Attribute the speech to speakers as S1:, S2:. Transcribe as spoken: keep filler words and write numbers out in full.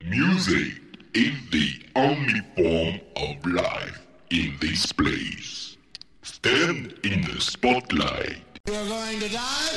S1: Music is the only form of life in this place. Stand in the spotlight.
S2: You're going to die?